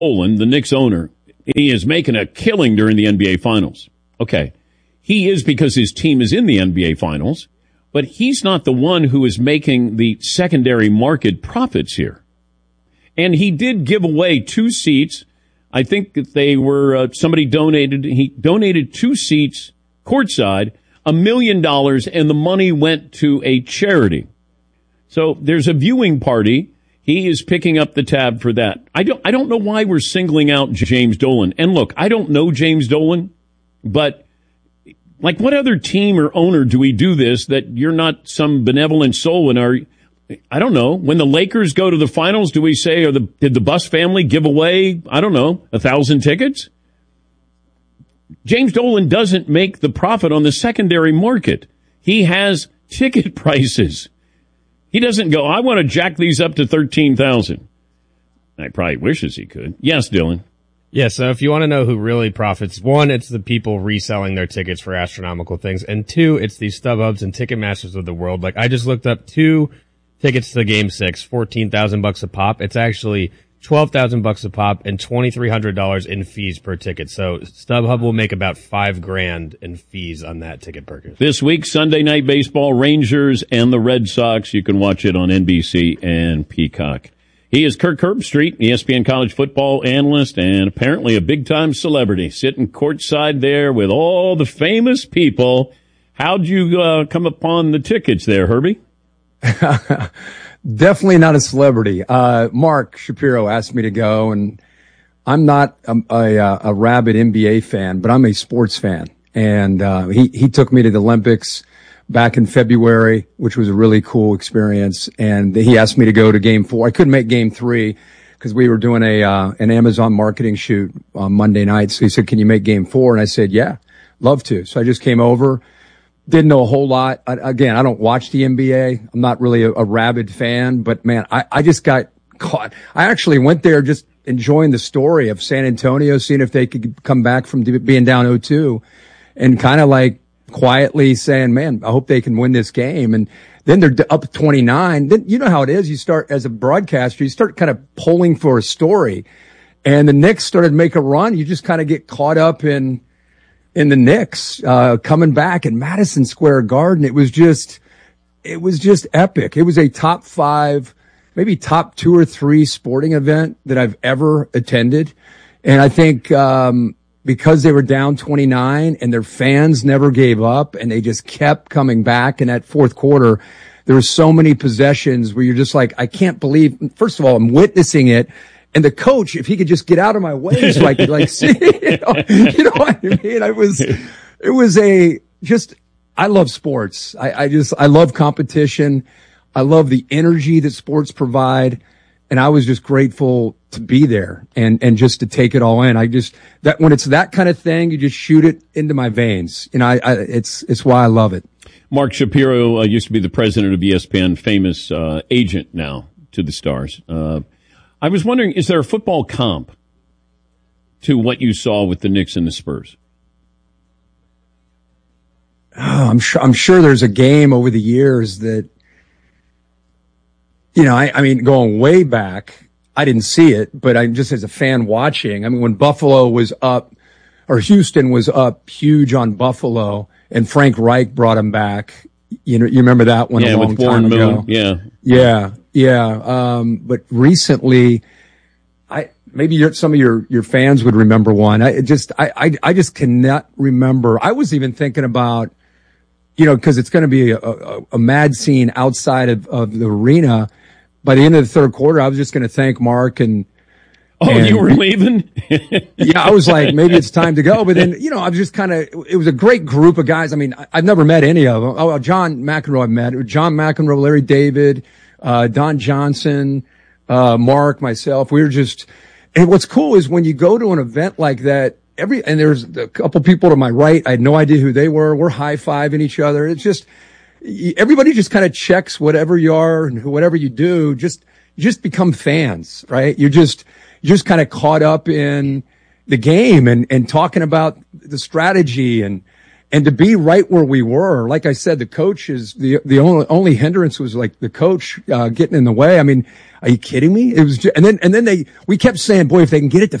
Dolan, the Knicks owner, he is making a killing during the NBA Finals. Okay. He is because his team is in the NBA Finals, but he's not the one who is making the secondary market profits here. And he did give away 2 seats. I think that they were, he donated 2 seats courtside, $1 million, and the money went to a charity. So there's a viewing party. He is picking up the tab for that. I don't know why we're singling out James Dolan. And look, I don't know James Dolan, but like what other team or owner do we do this that you're not some benevolent soul in our, I don't know. When the Lakers go to the finals, do we say, did the Buss family give away, 1,000 tickets? James Dolan doesn't make the profit on the secondary market. He has ticket prices. He doesn't go, I want to jack these up to 13,000. I probably wishes he could. Yes, Dylan. Yeah, so if you want to know who really profits, 1, it's the people reselling their tickets for astronomical things, and 2, it's the StubHubs and Ticketmasters of the world. Like, I just looked up 2 tickets to Game 6, $14,000 a pop. It's actually $12,000 a pop and $2,300 in fees per ticket. So StubHub will make about $5,000 in fees on that ticket purchase. This week, Sunday Night Baseball, Rangers and the Red Sox. You can watch it on NBC and Peacock. He is Kirk Herbstreit, ESPN college football analyst and apparently a big-time celebrity, sitting courtside there with all the famous people. How'd you come upon the tickets there, Herbie? Definitely not a celebrity. Mark Shapiro asked me to go, and I'm not a rabid NBA fan, but I'm a sports fan. And he took me to the Olympics back in February, which was a really cool experience. And he asked me to go to Game 4. I couldn't make Game 3 because we were doing an Amazon marketing shoot on Monday night. So he said, "Can you make Game 4?" And I said, "Yeah, love to." So I just came over. Didn't know a whole lot. Again, I don't watch the NBA. I'm not really a rabid fan, but man, I just got caught. I actually went there just enjoying the story of San Antonio, seeing if they could come back from being down 0-2 and kind of like quietly saying, man, I hope they can win this game. And then they're up 29. Then you know how it is. You start as a broadcaster, you start kind of polling for a story, and the Knicks started to make a run. You just kind of get caught up in the Knicks, coming back in Madison Square Garden. It was just epic. It was a top 5, maybe top 2 or 3 sporting event that I've ever attended. And I think, because they were down 29 and their fans never gave up and they just kept coming back in that fourth quarter, there were so many possessions where you're just like, I can't believe, first of all, I'm witnessing it. And the coach, if he could just get out of my way so I could like see, you know what I mean? I love sports. I love competition. I love the energy that sports provide. And I was just grateful to be there and just to take it all in. When it's that kind of thing, you just shoot it into my veins. It's why I love it. Mark Shapiro used to be the president of ESPN, famous agent now to the Stars. I was wondering, is there a football comp to what you saw with the Knicks and the Spurs? Oh, I'm sure there's a game over the years that, I mean, going way back, I didn't see it, but I just as a fan watching, I mean, when Buffalo was up, or Houston was up huge on Buffalo, and Frank Reich brought him back. You remember that one a long time ago? Yeah. But recently, maybe some of your fans would remember one. I just cannot remember. I was even thinking about, because it's going to be a mad scene outside of the arena. By the end of the third quarter, I was just going to thank Mark and you were leaving? Yeah, I was like, maybe it's time to go. But then, I was just it was a great group of guys. I mean, I've never met any of them. Oh, John McEnroe I've met. John McEnroe, Larry David, Don Johnson, Mark, myself. We were just, and what's cool is when you go to an event like that, and there's a couple people to my right, I had no idea who they were. We're high-fiving each other. It's just, everybody just kind of checks whatever you are and whatever you do. You just become fans, right? You're just kind of caught up in the game and talking about the strategy and And to be right where we were, like I said, the coach is the only hindrance was like the coach, getting in the way. I mean, are you kidding me? It was just, and then we kept saying, boy, if they can get it to